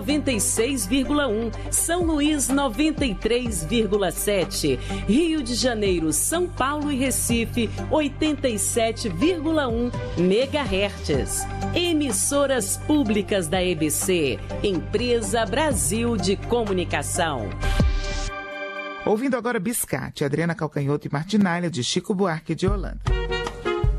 96,1, São Luís 93,7, Rio de Janeiro, São Paulo e Recife 87,1 MHz. Emissoras públicas da EBC, Empresa Brasil de Comunicação. Ouvindo agora Biscate, Adriana Calcanhoto e Martinalha, de Chico Buarque de Holanda.